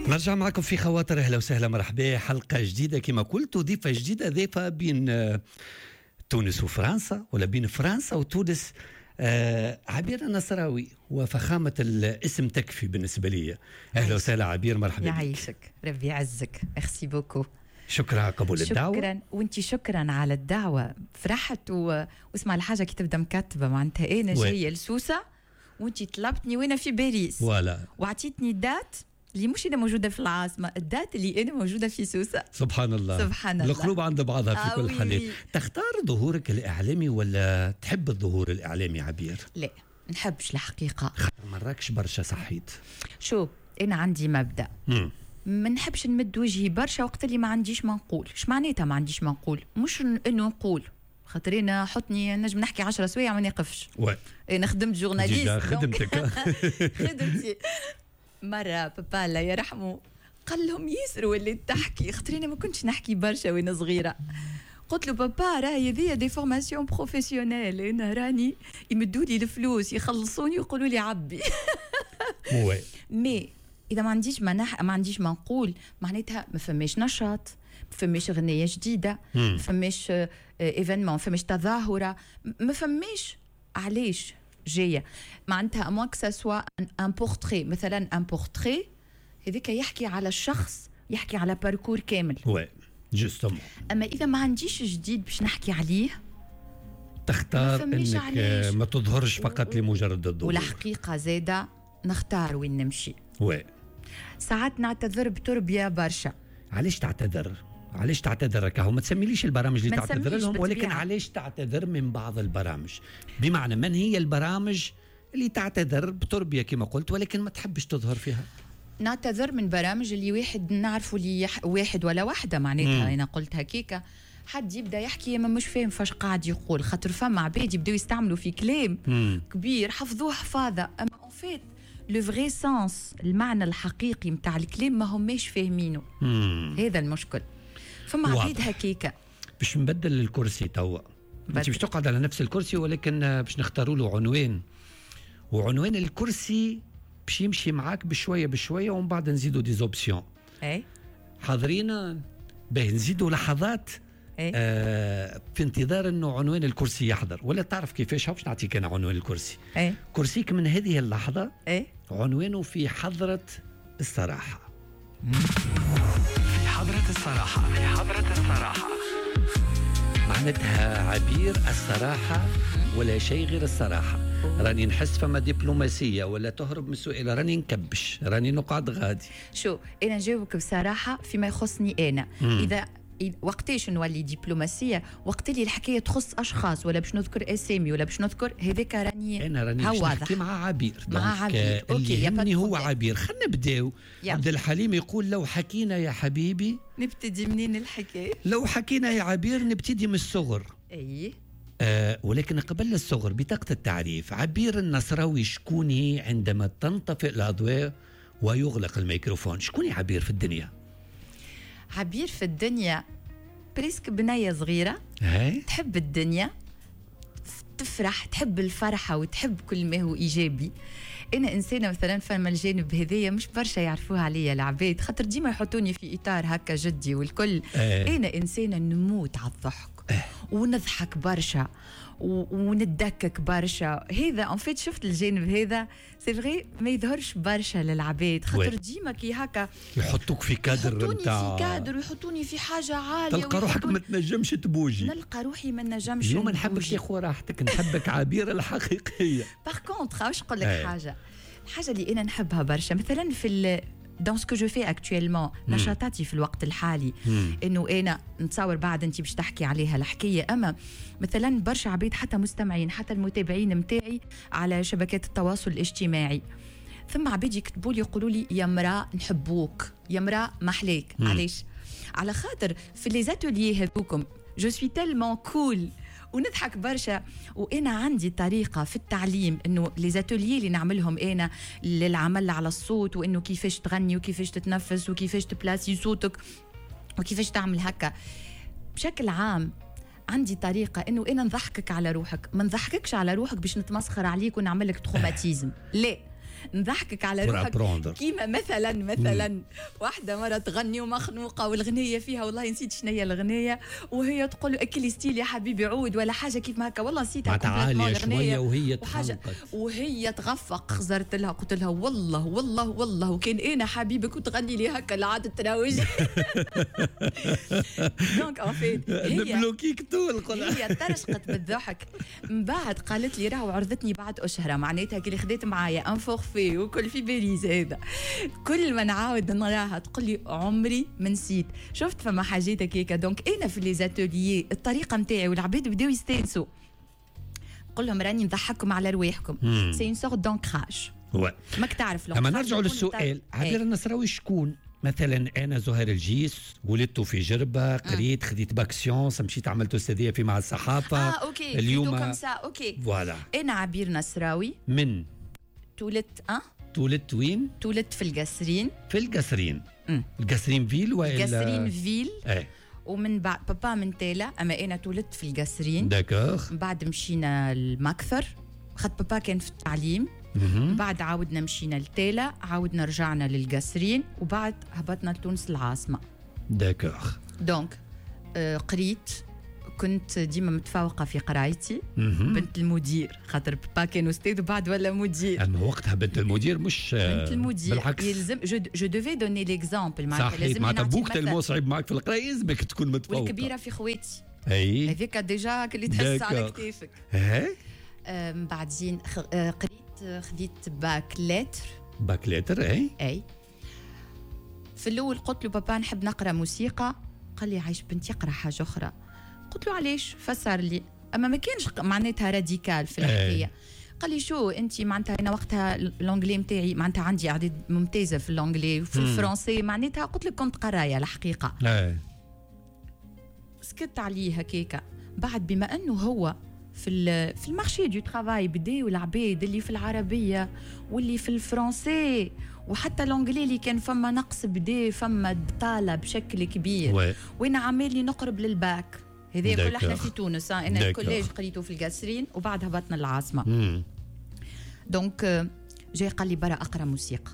نرجع معكم في خواطر. اهلا وسهلا، مرحبا. حلقه جديده كما قلت، ضيفه جديده، ضيفه بين تونس وفرنسا، ولا بين فرنسا وتونس. عبير النصراوي، وفخامه الاسم تكفي بالنسبه لي. اهلا وسهلا عبير، مرحبا. يعيشك، ربي يعزك. ميرسي بوكو. شكرا على قبول الدعوه. شكرا، وانت شكرا على الدعوه. فرحت واسمع الحاجه كي تبدا مكتبه معناتها انا جايه لسوسه وانت طلبتني وانا في باريس، ولا وعطيتني دات اللي مش انا موجوده في العاصمه، الدات اللي انا موجوده في سوسه. سبحان الله، سبحان الله، القلوب عند بعضها في كل حالات. تختار ظهورك الاعلامي ولا تحب الظهور الاعلامي عبير؟ لا، نحبش الحقيقه. مراكش برشا صحيت. شو انا عندي مبدا، ما نحبش نمد وجهي برشا وقت اللي ما عنديش ما نقول. ايش معناتها ما عنديش ما نقول؟ مش انه نقول خاطر انا حطني نجم نحكي 10 سوايع ما نقفش. انا خدمت جورناليست، خدمتك خدمتي. مرة بابا الله يرحمه قال لهم يسروا اللي تحكي، خاطر انا ما كنتش نحكي برشا وانا صغيرة. قلت له بابا راهي هذيا دي فورماسيون بروفيسيونيل، انا راني يمدوا لي الفلوس يخلصوني ويقولوا لي عبي. مي اذا ما عنديش ما نقول، معناتها ما فماش نشاط، ما فماش اغنيه جديده، ما فماش ايفينمون، ما فماش تظاهره، ما فماش. علاش جايه؟ معناتها امواك سوا ان بورتري، مثلا ان بورتري هذيك يحكي على الشخص، يحكي على باركور كامل. وي جوستومون. اما اذا ما عنديش جديد باش نحكي عليه، تختار انك ما تظهرش فقط لمجرد الظهور. والحقيقه زاده نختار وين نمشي. وي ساعات نعتذر بتربيه برشا. علاش تعتذر؟ علاش تعتذر؟ كهو ما تسميليش البرامج اللي تعتذر لهم، ولكن علاش تعتذر من بعض البرامج؟ بمعنى من هي البرامج اللي تعتذر بتربيه كما قلت ولكن ما تحبش تظهر فيها؟ نعتذر من برامج اللي واحد نعرفه اللي واحد ولا واحدة معناتها. انا قلت هكيكا حد يبدا يحكي ما مش فاهم فاش قاعد يقول، خاطر فما عباد يبداو يستعملوا في كلام كبير حفظوه حفاظه، اما اون فيت لو فري سانس، المعنى الحقيقي نتاع الكلام ما هماش فاهمينه. هذا المشكل. فما عباد هكيكا. باش نبدل الكرسي توا، انت باش تقعد على نفس الكرسي ولكن باش نختاروا له عنوان، وعنوان الكرسي باش يمشي معاك بشويه بشويه، ومن بعد نزيدوا دي زوبسيون. حاضرين؟ باهي نزيدوا لحظات في انتظار انه عنوان الكرسي يحضر. ولا تعرف كيفاش؟ باش نعطيك انا عنوان الكرسي. كرسيك من هذه اللحظه عنوانه في حضره الصراحه. في حضره الصراحه، في حضره الصراحه. معناتها عبير الصراحه ولا شيء غير الصراحه. راني نحس فما دبلوماسيه ولا تهرب من السؤال، راني نكبش، راني نقعد غادي. شو انا نجاوبك بصراحه فيما يخصني انا. اذا وقتاش نولي دبلوماسيه؟ وقت اللي الحكايه تخص اشخاص، ولا باش نذكر اسامي ولا باش نذكر هذاك، راني انا راني باش نحكي مع عبير. مع عبير اللي يهمني هو عبير. خلينا نبداو. عبد الحليم يقول لو حكينا يا حبيبي نبتدي منين الحكايه؟ لو حكينا يا عبير نبتدي من الصغر. ولكن قبل الصغر بطاقة التعريف، عبير النصراوي شكون هي عندما تنطفئ الأضواء ويغلق الميكروفون؟ شكون عبير في الدنيا؟ عبير في الدنيا بريسك بنية صغيرة تحب الدنيا، تفرح، تحب الفرحة وتحب كل ما هو إيجابي. أنا إنسانة مثلا فما الجانب هذايا مش برشا يعرفوها عليا العباد، خاطر ديما يحطوني في إطار هكا جدي والكل. أنا إنسانة نموت على الضحك ونضحك برشا وندكك برشا. هذا ان فيت شفت الجانب هذا سي فغي ما يظهرش برشا للعباد، خاطر ديما كي هكا يحطوك في كادر، يحطوني في كادر ويحطوني في حاجه عاليه، تلقى روحك ما تنجمش تبوجي. نلقى روحي ما نجمش. اليوم نحبك يا خو راحتك، نحبك عبير الحقيقيه. باغ كونطخ واش نقول لك حاجه، الحاجه اللي انا نحبها برشا مثلا في dans ce que je fais actuellement، نشاطاتي في الوقت الحالي، انه انا نتصور بعد انت باش تحكي عليها الحكايه. اما مثلا برشا عبيد حتى مستمعين حتى المتابعين متاعي على شبكات التواصل الاجتماعي، ثم عبيد يكتبوا لي يقولوا لي يا مرا نحبوك، يا مرا محليك. علاش؟ على خاطر في لي زاتوليي هذوكم جو سوي تالمون كول ونضحك برشا. وانا عندي طريقه في التعليم انه لي زاتوليي اللي نعملهم انا للعمل على الصوت، وانه كيفاش تغني وكيفاش تتنفس وكيفاش تبلاسي صوتك وكيفاش تعمل هكا بشكل عام. عندي طريقه انه انا نضحكك على روحك، ما نضحككش على روحك باش نتمسخر عليك ونعمل لك تروماتيزم. لا، نضحكك على روحك كيما مثلا واحده مره تغني ومخنوقه والغنيه فيها والله نسيت شنو هي الغنيه وهي تقول له اكلي ستيل يا حبيبي عود ولا حاجه كيف هكا والله نسيتها عالية شويه وهي تغفق خزرت لها قلت لها والله وكان انا حبيبك وتغني لي هكا العاد تراوج دونك ان فيت نبلوكيك طول هي ترشقت بالضحك. من بعد قالت لي راهو عرضتني بعد أشهرة معناتها كي خديت معايا ان فورفي وكل في باريس هذا كل ما نعاود نراها تقول لي عمري ما نسيت. شفت فما حاجات هكاكا. دونك انا في لي زاتوليي الطريقه نتاعي والعباد بداو يستانسوا نقول لهم راني نضحككم على رواحكم سي اون سورت دونكراج. ماك تعرف لما نرجعوا للسؤال عبير النصراوي شكون؟ مثلا انا زهير الجيس ولدت في جربه قريت خديت باك سيونس مشيت عملت استاذيه في مع الصحافه اوكي اليوم اوكي فوالا انا عبير نصراوي من تولدت وين؟ تولدت في القصرين القصرين فيل ولا القصرين فيل ومن بعد بابا من تالا اما انا تولدت في القصرين داكوغ. من بعد مشينا المكثر خاطر بابا كان في التعليم بعد عاودنا مشينا لتالا عاودنا رجعنا للقصرين وبعد هبطنا لتونس العاصمه. داكوغ. دونك قريت كنت ديما متفوقه في قرايتي بنت المدير خاطر بابا كان استاذ وبعد ولا مدير. اما وقتها بنت المدير مش بنت المدير بالعكس يلزم جو ديفي دوني ليكزامبل معناتها لازم معناتها بوك تلمو صعيب معك في القرايه يلزمك تكون متفوقه. والكبيره في خواتي اي هذيك ديجا اللي تحس على كتافك. من بعدين خديت باك لتر اي في الاول قلت له بابا نحب نقرا موسيقى قال لي عايش بنتي اقرا حاجه اخرى. قلت له علاش؟ فسر لي اما ما كانش معناتها راديكال في الحكايه. قال لي شو انت معناتها انا وقتها اللونجلي نتاعي معناتها عندي اعداد ممتازه في اللونجلي وفي الفرنسي معناتها قلت لك كنت قرايه الحقيقه. سكت عليه هكاكا. بعد بما انه هو في المارشي دو ترافاي بداو العباد اللي في العربيه واللي في الفرنسي وحتى لونجلي اللي كان فما نقص بدا فما بطاله بشكل كبير وانا عمالي نقرب للباك هذا كل احنا في تونس. انا الكوليج قريته في القصرين وبعد هبطنا العاصمه. دونك جاي قال لي برا اقرا موسيقى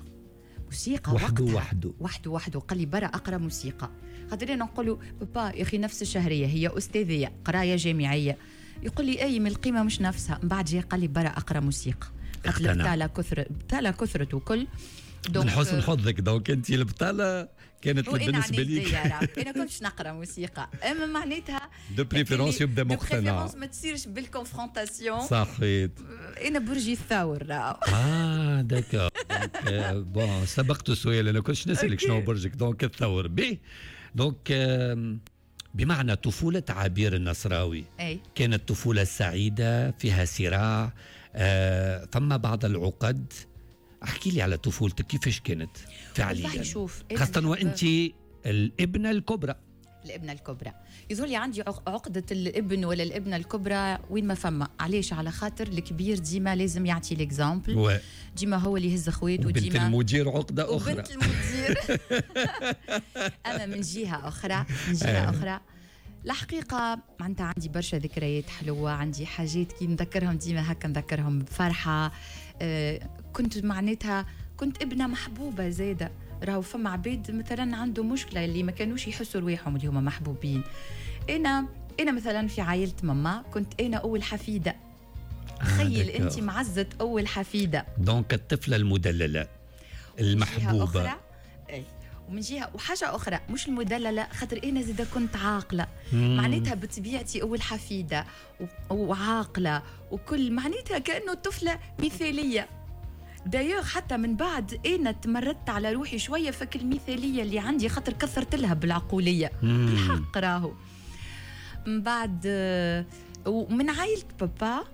وحده قال لي برا اقرا موسيقى. خاطر انا نقول له بابا يا اخي نفس الشهريه هي استاذيه قرايه جامعيه يقول لي اي من القيمه مش نفسها. من بعد جاي قال لي برا اقرا موسيقى خاطر البطاله كثرت وكل. من حسن حظك دونك انت البطاله كانت بالنسبه ليك انا كنتش نقرا موسيقى اما معناتها دو بريفيرونس يبدا مقتنع ما تصيرش بالكونفرونتاسيون. صحيت. انا برجي الثور داكا. بون سبقت السؤال انا كنتش نسالك شنو برجك دونك الثور بي دونك بمعنى طفولة عبير النصراوي كانت طفولة سعيدة فيها صراع ثم بعض العقد. احكي لي على طفولتك كيفاش كانت فعليا خاصة وانت الابنة الكبرى. يظهر لي عندي عقدة الابن ولا الابنة الكبرى وين ما فما. علاش؟ على خاطر الكبير ديما لازم يعطي ليكزامبل ديما هو اللي يهز خويته وديما بنت المدير عقدة أخرى وبنت المدير أما من جهة أخرى الحقيقة معناتها عندي برشا ذكريات حلوة. عندي حاجات كي نذكرهم ديما هكا نذكرهم بفرحة. كنت معناتها كنت ابنة محبوبة زادة. راهو فما عباد مثلا عنده مشكلة اللي ما كانوش يحسوا رواحهم اللي هما محبوبين. أنا مثلا في عائلة ماما كنت أنا أول حفيدة. تخيل أنت معزة أول حفيدة. دونك الطفلة المدللة المحبوبة. ومن جهة وحاجة أخرى مش المدللة خاطر أنا زيدا كنت عاقلة. معناتها بطبيعتي أول حفيدة وعاقلة وكل معناتها كأنه طفلة مثالية. دايوغ حتى من بعد أنا تمردت على روحي شوية فك المثالية اللي عندي خاطر كثرت لها بالعقولية بالحق. راهو من بعد ومن عائلة بابا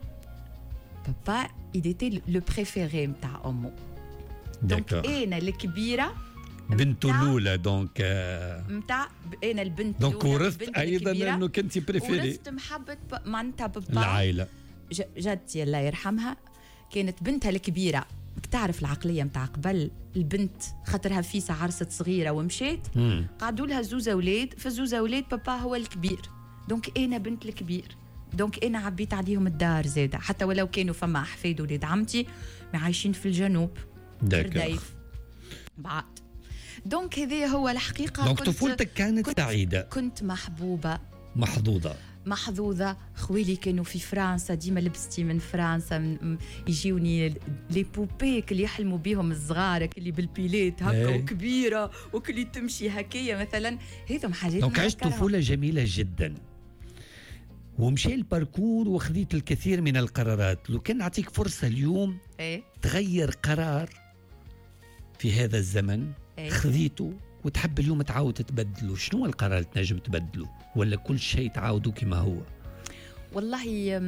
إيديتي لو بريفيري متاع أمه. دونك أنا الكبيرة بنته الأولى دونك متاع أنا البنت دونك ورثت أيضا أنه كنتي بريفيري. ورثت محبة معناتها بابا العائلة. جدتي الله يرحمها كانت بنتها الكبيرة. تعرف العقلية متاع قبل البنت خاطرها فيسة عرست صغيرة ومشيت قعدوا لها زوزة أولاد فزوزة أولاد بابا هو الكبير. دونك أنا بنت الكبير. دونك أنا عبيت عليهم الدار زادة حتى ولو كانوا فما أحفاد ولاد عمتي عايشين في الجنوب رديف بعد. دونك هذه هو الحقيقة. دونك طفولتك كانت سعيدة. كنت محبوبة محظوظة. خويلي كانوا في فرنسا، ديما لبستي من فرنسا، يجيوني لي بوبيك اللي يحلموا بيهم الصغار اللي بالبيليت هكا وكبيرة وكلي تمشي هكية مثلا. هذم حاجات. دونك عشت طفولة جميلة جدا، ومشي الباركور وخذيت الكثير من القرارات. لو كان نعطيك فرصة اليوم تغير قرار في هذا الزمن خذيته وتحب اليوم تعاود تتبدله، شنو القرار اللي تنجم تبدله؟ ولا كل شيء تعاودوا كما هو؟ والله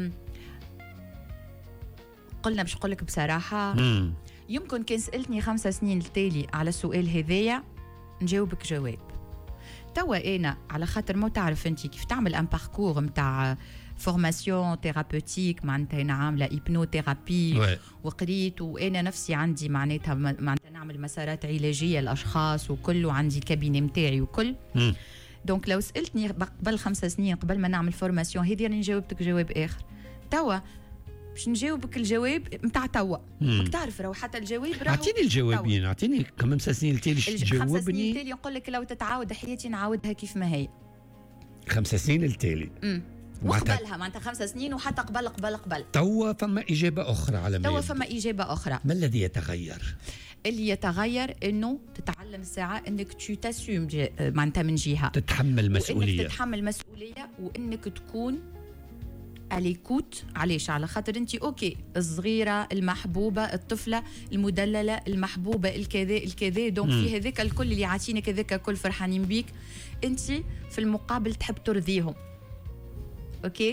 قلنا باش نقول لك بصراحة يمكن كان سألتني 5 سنين التالي على السؤال هذايا نجاوبك جواب. توا أنا على خاطر ما تعرف أنت كيف تعمل ان باركور متاع فورماسيون ثيرابوتيك، معناتها أنا عاملة إيبنوثيرابي وقريت، وأنا نفسي عندي معناتها نعمل مسارات علاجية للأشخاص وكله، عندي كابيني متاعي وكل. دونك لو سألتني قبل 5 سنين قبل ما نعمل فورماسيون هذه راني جاوبتك جواب آخر. توا باش نجاوبك الجواب متاع توا. ماك تعرف راهو حتى الجواب راهو. اعطيني الجوابين، اعطيني 5 سنين التالي جاوبني. 5 سنين التالي نقول لك لو تتعاود حياتي نعاودها كيف ما هي. 5 سنين التالي وقبلها معناتها 5 سنين وحتى قبل توا فما إجابة أخرى على ما توا فما إجابة أخرى. ما الذي يتغير؟ اللي يتغير إنه تتعلم الساعة إنك تسوم معناتها من جهة تتحمل مسؤولية، وإنك تتحمل مسؤولية، وإنك تكون عليكوت. علاش؟ على خاطر انت اوكي الصغيره المحبوبه الطفله المدلله المحبوبه الكذا دونك في هذاك الكل اللي عاطينك هذاك الكل فرحانين بيك، انت في المقابل تحب ترضيهم. اوكي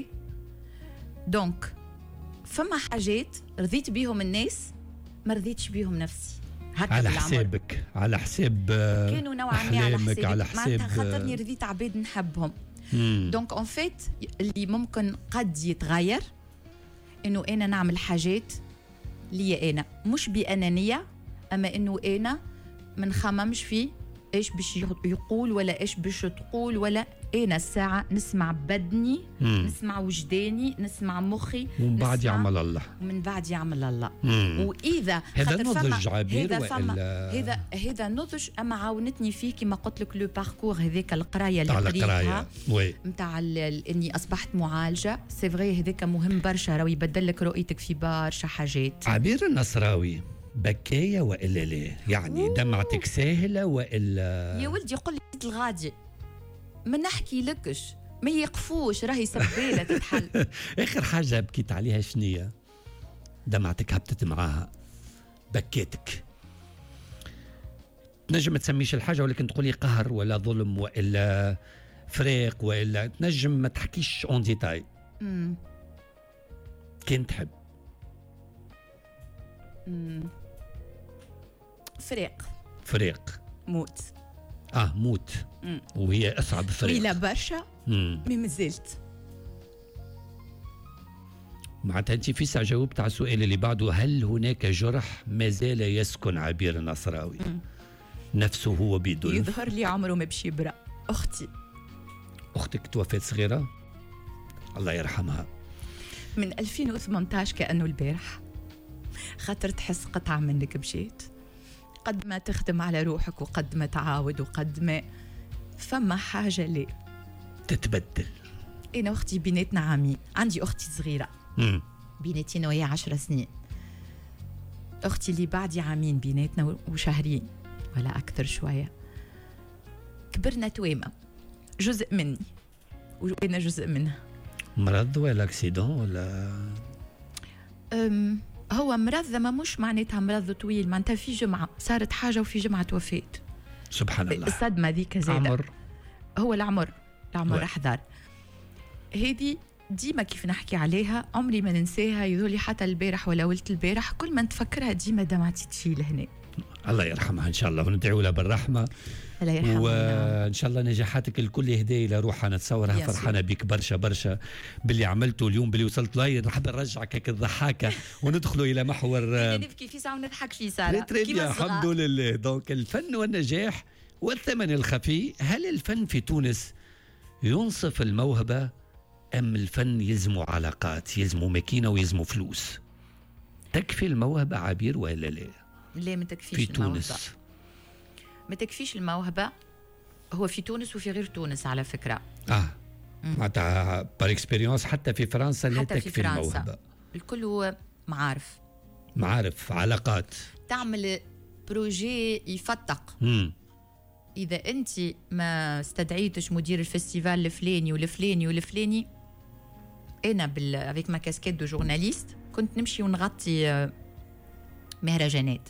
دونك فما حاجات رضيت بيهم الناس ما رضيتش بيهم نفسي. هكا على حسابك، على حساب كانوا نوعا ما على حسابك، على حساب خاطرني رضيت عباد نحبهم. دونك اون فيت اللي ممكن قد يتغير انه انا نعمل حاجات لي انا، مش بانانيه، اما انه انا ما نخممش في ايش باش يقول ولا ايش باش تقول، ولا انا الساعه نسمع بدني نسمع وجداني نسمع مخي ومن بعد يعمل الله، ومن بعد يعمل الله. واذا هذا نضج عبير هذا نضج. اما عاونتني فيه كما قلت لك لو باركور هذاك القرايه اللي قريتها نتاع اني اصبحت معالجه. سي فري هذاك مهم برشا، راهو يبدل لك رؤيتك في برشا حاجات. عبير النصراوي بكاية وإلا لا؟ يعني دمعتك ساهلة وإلا؟ يا ولدي قل لي الغادي ما نحكي لكش، ما يقفوش راهي سبالة تتحل. آخر حاجة بكيت عليها شنية؟ دمعتك هبطت معاها، بكيتك. تنجم ما تسميش الحاجة ولكن تقولي قهر ولا ظلم وإلا فريق وإلا تنجم ما تحكيش اون ديتاي. كنت تحب فريق موت. موت. وهي أصعب فريق. إلى برشا ما زلت. معناتها أنت في ساعة جاوبت على السؤال اللي بعده، هل هناك جرح ما زال يسكن عبير النصراوي نفسه هو بدون؟ يظهر لي عمره ما بشي برا. أختك توفت صغيرة الله يرحمها من 2018 كأنه البارح، خاطر تحس قطعة منك بشيت. قد ما تخدم على روحك وقد ما تعاود وقد ما فما حاجة ليه تتبدل. أنا أختي بيناتنا عامين، عندي أختي صغيرة بيناتنا وهي 10 سنين. أختي اللي بعدي عامين بيناتنا وشهرين ولا أكثر شوية. كبرنا تويمة، جزء مني وأنا جزء منها. مرض ولا أكسيدون ولا هو مرض ما مش معناتها مرض طويل، معناتها في جمعة صارت حاجة وفي جمعة توفيت. سبحان الله. الصدمة ذيك زادة. عمر هو العمر أحذر. هذه ديما كيف نحكي عليها عمري ما ننساها، يذولي حتى البارح ولا ولت البارح كل ما نتفكرها ديما دمعتي تشيل هنا. الله يرحمها إن شاء الله وندعو لها بالرحمة. الله يرحمها. وإن شاء الله نجاحاتك الكل هدايا إلى روحها، نتصورها فرحانة بك برشا باللي عملته اليوم، باللي وصلت لاي نحب نرجعك هيك الضحاكة وندخلوا إلى محور نبكي في ساعة ونضحك في ساعة. الحمد لله. دونك الفن والنجاح والثمن الخفي. هل الفن في تونس ينصف الموهبة أم الفن يلزموا علاقات، يلزموا ماكينة ويلزموا فلوس؟ تكفي الموهبة عبير ولا لا؟ لا ما تكفيش في تونس؟ ما تكفيش الموهبة. هو في تونس وفي غير تونس على فكرة. معناتها بار اكسبيريونس حتى في فرنسا لا تكفي الموهبة. الكل هو معارف، علاقات. تعمل بروجي يفتق. إذا أنت ما استدعيتش مدير الفستيفال الفلاني والفلاني والفلاني، أنا avec ma casquette de journaliste كنت نمشي ونغطي مهرجانات.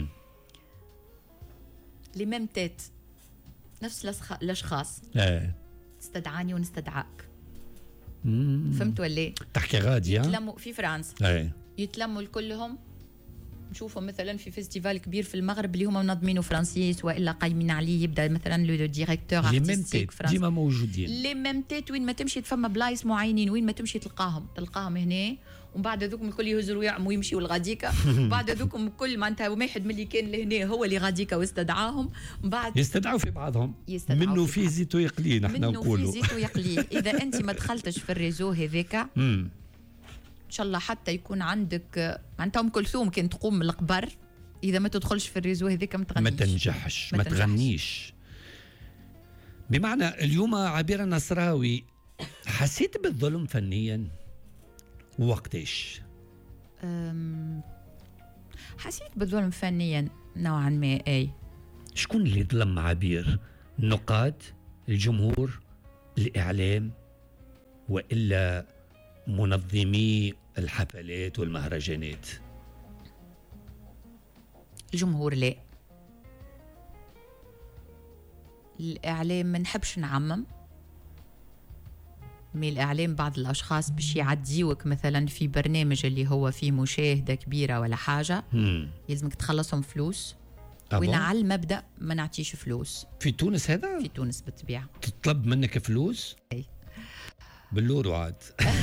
لي ميم تيت، نفس الأشخاص. تستدعاني ونستدعاك. فهمت ولا؟ تحكي غادي. يتلموا في فرنسا. يتلموا كلهم، نشوفوا مثلا في فيستيفال كبير في المغرب اللي هما منظمينه فرنسيس والا قايمين عليه، يبدا مثلا لو ديريكتور ارتستيك فرنسي. ديما موجودين لي ميم تيت، وين ما تمشي تفما بلايص معينين، وين ما تمشي تلقاهم هنا، ومن بعد هذوكم الكل يهزروا يعموا ويمشيوا لغاديكا. بعد هذوكم الكل معناتها واحد من اللي كان لهنا هو اللي غاديكا واستدعاهم، من بعد يستدعوا في بعضهم. منه في زيتو يقلي، نحن نقولوا منه في زيتو يقلي. اذا انت ما دخلتش في الريزو هذاك ان شاء الله حتى يكون عندك معناتها ام كلثوم كان تقوم من القبر، اذا ما تدخلش في الريزو هذاك ما تنجحش، ما تغنيش. بمعنى اليوم عبير النصراوي حسيت بالظلم فنيا وقتاش؟ حسيت بالظلم فنيا نوعا ما. اي شكون اللي ظلم عبير؟ النقاد، الجمهور، الاعلام، والا منظمي الحفلات والمهرجانات؟ الجمهور لا، الإعلام ما نحبش نعمم، من الإعلام بعض الأشخاص باش يعديوك مثلا في برنامج اللي هو فيه مشاهدة كبيرة ولا حاجة يلزمك تخلصهم فلوس. وين على المبدأ ما نعطيش فلوس. في تونس هذا؟ في تونس بالطبيعة تطلب منك فلوس؟ أي باللورو عاد.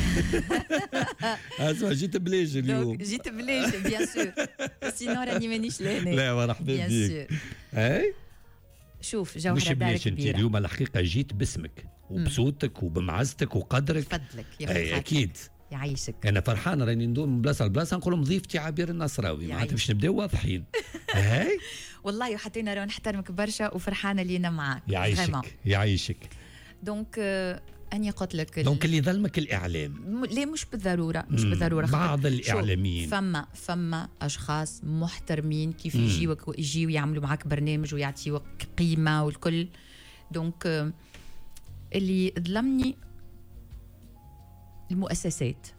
اسمع جيت بلاش اليوم. جيت بلاش بيان سور، سينو راني مانيش لهنا. لا مرحبا بيك. اي شوف جوهرة مش بلاش انت اليوم الحقيقة جيت باسمك وبصوتك وبمعزتك وقدرك. فضلك يا اكيد يعيشك. انا فرحان راني ندور من بلاصه لبلاصه نقول لهم ضيفتي عبير النصراوي، معناتها باش نبداو واضحين. هاي والله وحتى انا نحترمك برشا وفرحانه اللي انا معاك. يعيشك. دونك اني قلت لك دونك اللي ظلمك الاعلام؟ لا مش بالضروره، بعض الاعلاميين فما اشخاص محترمين كيف يجيو يعملوا معاك برنامج ويعطيوك قيمه والكل. دونك اللي ظلمني المؤسسات.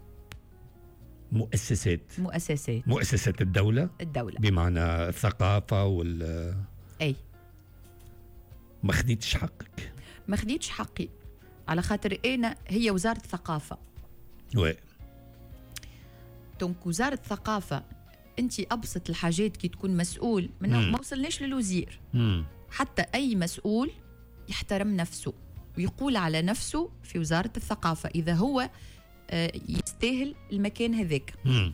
مؤسسات الدولة بمعنى الثقافة أي ما خديتش حقي على خاطر أنا هي وزارة الثقافة. دونك وزارة الثقافة أنت أبسط الحاجات كي تكون مسؤول منه ما وصلناش للوزير. حتى أي مسؤول يحترم نفسه ويقول على نفسه في وزارة الثقافة إذا هو يستاهل المكان هذاك.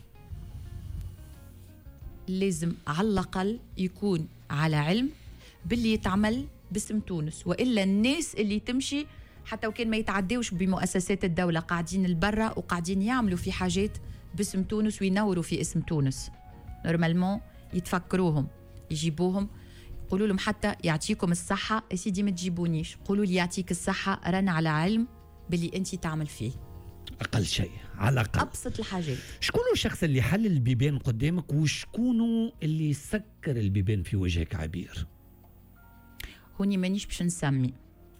لازم على الأقل يكون على علم باللي يتعمل باسم تونس، وإلا الناس اللي تمشي حتى وكان ما يتعديوش بمؤسسات الدولة قاعدين البرة وقاعدين يعملوا في حاجات باسم تونس وينوروا في اسم تونس، نورمالمون يتفكروهم يجيبوهم يقولوا لهم حتى يعطيكم الصحة يا سيدي ما تجيبونيش، قولوا لي يعطيك الصحة رانا على علم باللي أنت تعمل فيه. أقل شيء على الأقل أبسط الحاجات. شكون الشخص اللي حل البيبان قدامك وشكون اللي سكر البيبان في وجهك عبير؟ هوني مانيش باش نسمي.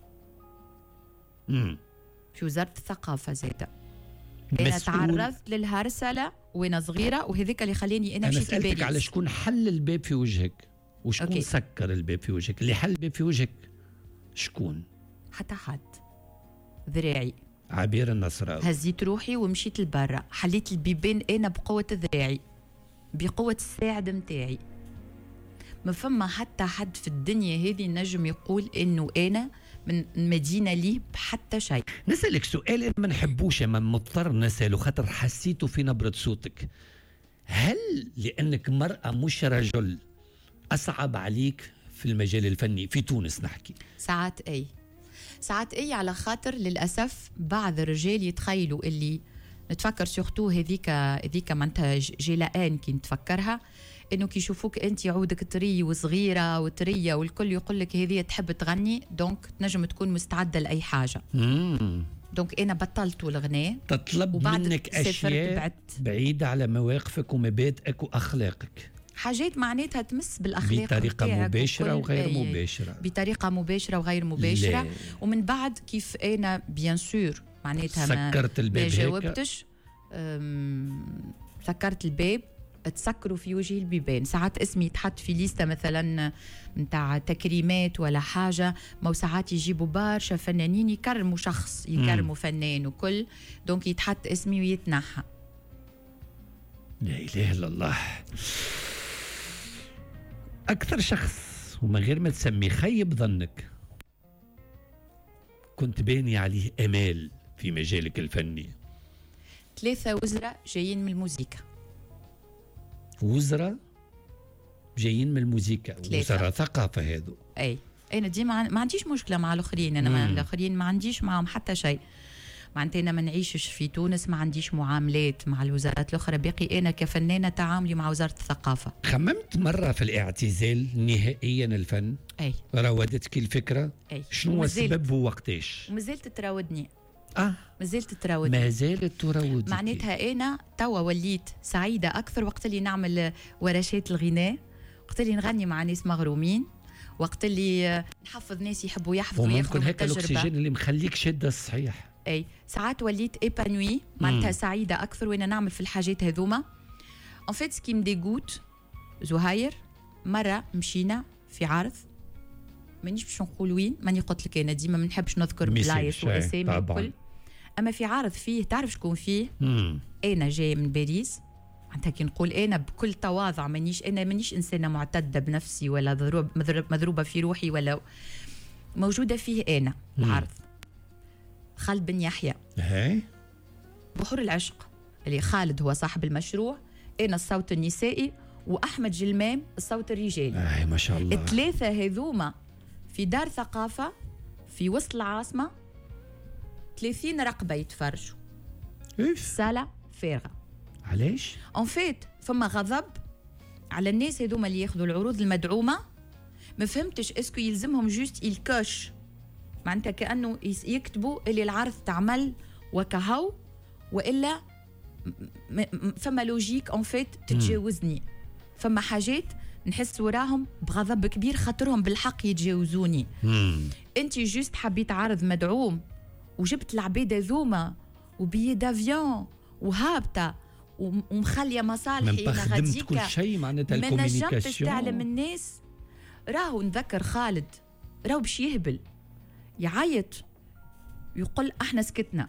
في وزارة الثقافة زيادة أنا تعرضت للهرسلة وأنا صغيرة وهذاك اللي خلاني أنا مشيت لباريس. أنا سألتك على شكون حل الباب في وجهك وشكون سكر الباب في وجهك. اللي حل الباب في وجهك شكون؟ حتى حد. ذراعي عبير النصراوي. هزيت روحي ومشيت لبرا، حليت البيبان أنا بقوة ذراعي بقوة الساعد متاعي. ما فما حتى حد في الدنيا هذه نجم يقول إنه أنا من مدينة لي بحتى شيء. نسألك سؤال ما نحبوش ما مضطر نسأله خاطر حسيته في نبرة صوتك. هل لأنك مرأة مش رجل أصعب عليك في المجال الفني في تونس نحكي؟ ساعات أي على خاطر للأسف بعض الرجال يتخيلوا اللي نتفكر سورتو هذيك معناتها جيلان كي نتفكرها انه كي يشوفوك انت عودك طري وصغيره وطريه والكل يقول لك هذه تحب تغني، دونك تنجم تكون مستعده لاي حاجه. دونك انا بطلت الغناء، تطلب منك اشياء بعيده على مواقفك ومبادئك واخلاقك، حاجات معناتها تمس بالاخلاق بطريقه مباشره وغير مباشره، بطريقه مباشره وغير مباشره. ومن بعد كيف انا بيان سور معناتها سكرت الباب، ما جاوبتش، سكرت الباب، تسكروا في وجهي البيبان. ساعات اسمي يتحط في ليسته مثلا نتاع تكريمات ولا حاجه، ما ساعات يجيبوا برشا فنانين يكرموا شخص، يكرموا فنان وكل، دونك يتحط اسمي ويتنحى. لا اله الا الله. اكثر شخص ومن غير ما تسميه خيب ظنك كنت باني عليه امال في مجالك الفني؟ 3 وزراء جايين من الموسيقى. وزراء جايين من الموسيقى، وزراء ثقافه هذو. اي انا ديما ما عنديش مشكله مع الاخرين، انا مع الاخرين ما عنديش معهم حتى شيء. معناتها انا ما نعيشش في تونس، ما عنديش معاملات مع الوزارات الاخرى، باقي انا كفنانه تعاملي مع وزاره الثقافه. خممت مره في الاعتزال نهائيا الفن؟ اي. راودتك الفكره؟ اي. شنو هو السبب ووقتاش؟ ومازلت تراودني. مازلت تراودني. معناتها انا توا وليت سعيده اكثر وقت اللي نعمل ورشات الغناء، وقت اللي نغني مع ناس مغرومين، وقت اللي نحفظ ناس يحبوا يحفظوا وياخذوا ممكن هكا الاكسجين اللي مخليك شاده الصحيح. اي ساعات وليت ايبانوي، معناتها سعيده اكثر وانا نعمل في الحاجات هذوما. ان فيت سكي مديغوت زهير، مره مشينا في عرض، مانيش باش نقول وين، ماني قلت لك انا ديما ما نحبش نذكر بلايص واسامي وكل، اما في عرض فيه تعرف شكون فيه؟ انا جايه من باريس، معناتها كي نقول انا بكل تواضع، مانيش انسانه معتده بنفسي ولا مضروبه في روحي، ولا موجوده فيه انا العرض. خالد بن يحيى بحور العشق، اللي خالد هو صاحب المشروع، انا الصوت النسائي، واحمد جلمام الصوت الرجالي. ما شاء الله. الثلاثه هذوما في دار ثقافه في وسط العاصمه، 30 رقبه يتفرجوا، الصاله فارغه. علاش؟ ان فيت فما غضب على الناس هذوما اللي ياخذوا العروض المدعومه. ما فهمتش اسكو يلزمهم جوست الكوش، معناتها كانه يكتبوا اللي العرض تعمل وكهو، والا فما لوجيك ان فيت تتجاوزني. فما حاجات نحس وراهم بغضب كبير، خاطرهم بالحق يتجاوزوني. انت جوست حبيت عرض مدعوم وجبت العبيد ذوما وبيي دافيون وهابطه ومخليه مصالحي انا غاديكا، كل شيء معناتها الكوميونيكاسيون. ما نجمتش تعلم الناس. راهو نذكر خالد راهو باش يهبل يعيط، يقول احنا سكتنا،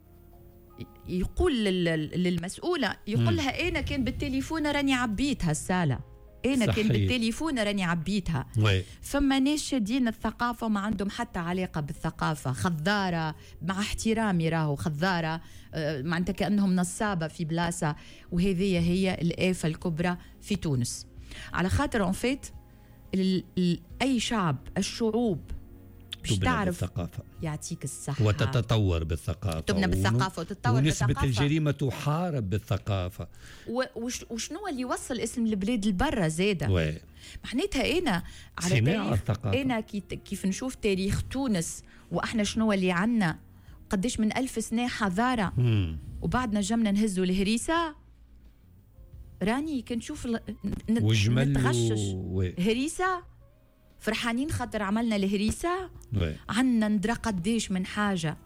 يقول للمسؤوله، يقول لها انا كان بالتليفون راني عبيتها الساله، انا كان بالتليفون راني عبيتها. فما ناس شادين الثقافه وما عندهم حتى علاقه بالثقافه، خضاره مع احترامي راهو خضاره، معناتها كانهم نصابه في بلاصه. وهذه هي الآفة الكبرى في تونس، على خاطر ان فيت اي شعب، الشعوب باش تعرف بالثقافة. يعطيك الصحة وتتطور بالثقافة، تبنى بالثقافة وتتطور ونسبة بالثقافة. الجريمة تحارب بالثقافة. وشنو اللي يوصل اسم البلاد البرة زادة؟ معناتها أنا على تاريخ، أنا كيف نشوف تاريخ تونس وإحنا شنو اللي عنا، قديش من 1000 سنة حضارة، وبعدنا جمنا نهزوا الهريسة. راني كنشوف نتغشش هريسة، فرحانين خاطر عملنا الهريسة. عنا ندرى قديش من حاجة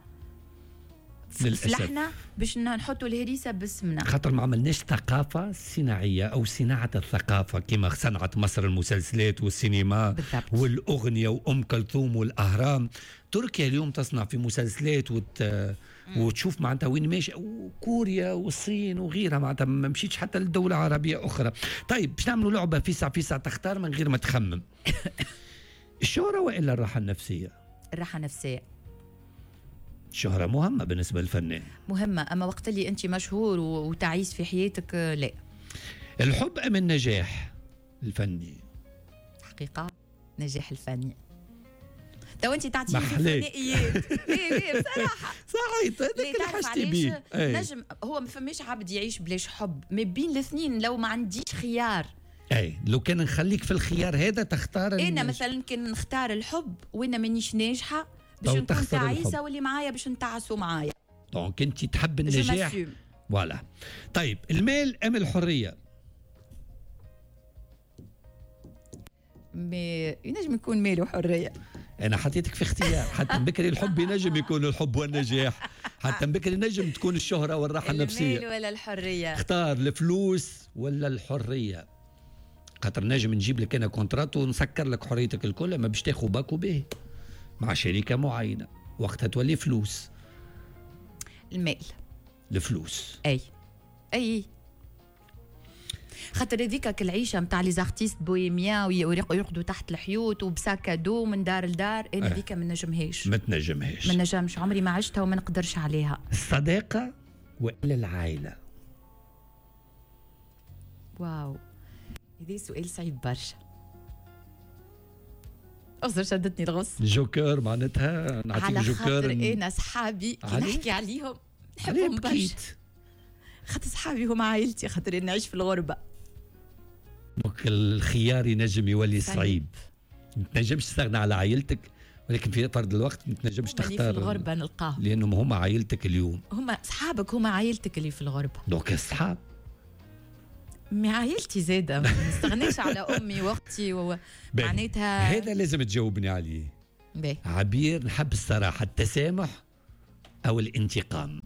فلحنا باش نحطوا الهريسة باسمنا، خاطر ما عملناش ثقافة صناعية أو صناعة الثقافة كما صنعت مصر المسلسلات والسينما بالضبط. والأغنية وأم كلثوم والأهرام. تركيا اليوم تصنع في مسلسلات وتشوف معناتها وين ماشي، وكوريا والصين وغيرها، معناتها ما مشيتش حتى لدولة عربية أخرى. طيب باش نعملوا لعبة فيسع تختار من غير ما تخمم. الشهرة وإلا الراحة النفسية؟ الراحة النفسية. الشهرة مهمة بالنسبة للفنان، مهمة، أما وقت اللي أنت مشهور وتعيس في حياتك لا. الحب أم النجاح الفني؟ حقيقة نجاح الفني. تو انت تعطيني في ثنائيات. ايه بصراحه صحيح هذاك اللي حاجتي بيه. نجم هو ما فماش عبد يعيش بلاش حب، ما بين الاثنين لو ما عنديش خيار اي لو كان نخليك في الخيار هذا تختار انا مثلا كان نختار الحب وانا مانيش ناجحه باش نكون تعيسه واللي معايا باش نتعسوا معايا. دونك انت تحب النجاح. فوالا. طيب المال ام الحريه؟ ينجم يكون مال وحريه. انا حطيتك في اختيار. حتى بكري الحب ينجم يكون الحب والنجاح، حتى بكري نجم تكون الشهره والراحه النفسيه. المال ولا الحريه؟ اختار الفلوس ولا الحريه؟ خاطر نجم نجيب لك انا كونترات ونسكر لك حريتك الكل، اما باش تاخذ باكو به مع شركه معينه، وقتها تولي فلوس. المال. الفلوس. اي خاطر هذيك العيشه نتاع لي زارتيست بويميان ويرقدوا تحت الحيوت وبساكادو من دار لدار، انا هذيك ما نجمهاش. ما تنجمهاش. ما نجمش، عمري ما عشتها وما نقدرش عليها. الصداقه ولا العائله؟ واو، هذا سؤال صعيب برشا. أصلا شدتني الغص. جوكر معناتها نعطيك جوكر. على خاطر أنا صحابي كي نحكي عليهم نحبهم برشا. خاطر صحابي هما عائلتي، خاطر نعيش في الغربة. دونك الخيار ينجم يولي صعيب. ما تنجمش تستغنى على عائلتك، ولكن في فرد الوقت ما تنجمش تختار. في الغربة نلقاهم لأنهم هما عائلتك اليوم. هما صحابك، هما عائلتك اللي في الغربة. دونك الصحاب. مي عائلتي زاده ما نستغنيش على امي واختي معناتها. هذا لازم تجاوبني عليه. عبير، نحب الصراحه، التسامح او الانتقام؟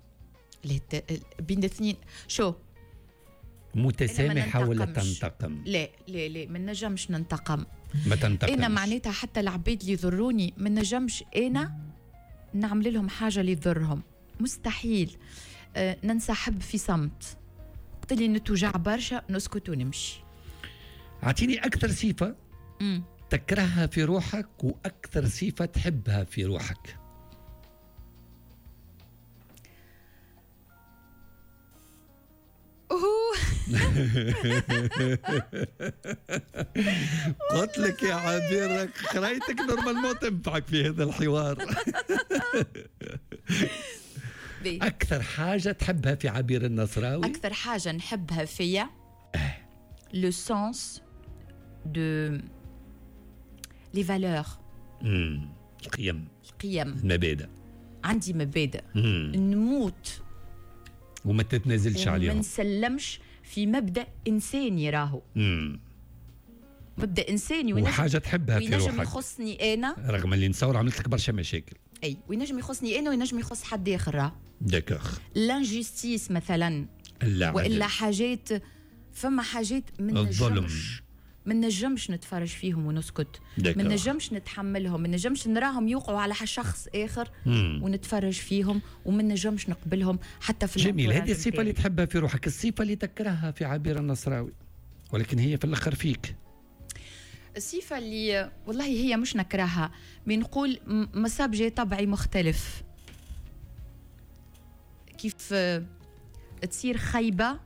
بين الاثنين. شو متسامحه ولا تنتقم؟ لا ما نجمش ننتقم. ما تنتقمش. انا معناتها حتى العباد اللي يضروني ما نجمش انا نعمل لهم حاجه اللي تضرهم، مستحيل. ننسحب في صمت، قلت لي نتوجع برشا نسكت ونمشي. اعطيني اكثر صفه تكرهها في روحك واكثر صفه تحبها في روحك. قلت لك يا عبير قرايتك نورمالمون تنفعك في هذا الحوار. أكثر حاجة تحبها في عبير النصراوي؟ أكثر حاجة نحبها فيا لو سونس دو لي فالور. القيم. المبادئ. عندي مبادئ نموت وما تتنازلش عليهم. ما نسلمش في مبدأ إنساني راهو. مبدأ إنساني وحاجة تحبها في روحك. وينجم يخصني أنا، رغم اللي نصور عملت لك برشا مشاكل. وينجم يخصني أنا وينجم يخص حد آخر راه. داكوغ. لانجستيس مثلا، وإلا حاجات، فما حاجات ما نجمش نتفرج فيهم ونسكت. ما نجمش نتحملهم، ما نجمش نراهم يوقعوا على شخص آخر ونتفرج فيهم، وما نجمش نقبلهم حتى في جميل. هذه الصفة اللي تحبها في روحك. الصفة اللي تكرهها في عبير النصراوي ولكن هي في الآخر فيك؟ الصفة اللي والله هي مش نكرهها، بنقول مصاب جاي طبعي مختلف. كيف تصير خيبة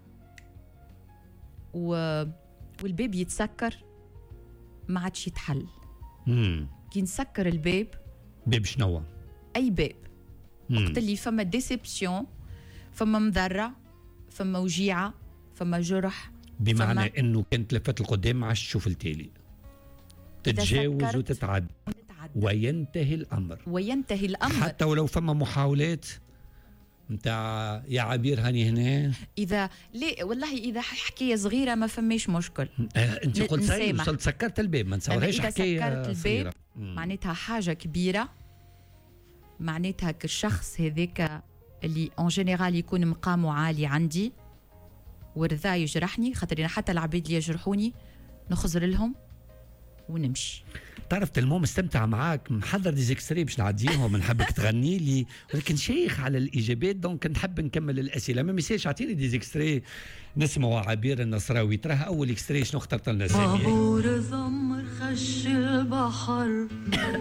والباب يتسكر ما عادش يتحل. كي نسكر الباب. باب شنو؟ أي باب. وقت اللي فما ديسيبسيون، فما مضرة، فما وجيعة، فما جرح. بمعنى أنه كانت لفت القدام ما عادش تشوف التالي، تتجاوز وتتعدى وينتهي الأمر. حتى ولو فما محاولات نتاع يا عبير هاني هنا. اذا لا والله اذا حكايه صغيره ما فماش مشكل. انت قلت صحيح وصلت سكرت الباب، ما نصورهاش حكايه سكرت الباب معناتها حاجه كبيره. معناتها الشخص هذاك اللي اون جينيرال يكون مقامه عالي عندي ورضا يجرحني، خاطر انا حتى العباد اللي يجرحوني نخزر لهم ونمشي. تعرف تلمو مستمتع معاك، محضر دي زيكستري باش نعديهم، نحبك تغني لي، ولكن شيخ على الاجابات، دونك نحب نكمل الاسئله. ما ميساج اعطيني دي زيكستري نسمعوا عبير النصراوي. تراه اول اكستري شنو اخترت لنا سامي؟ عبور ضمر خش البحر